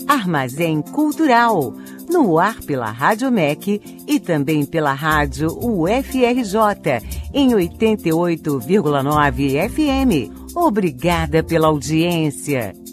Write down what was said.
Armazém Cultural, no ar pela Rádio MEC e também pela Rádio UFRJ, em 88,9 FM. Obrigada pela audiência.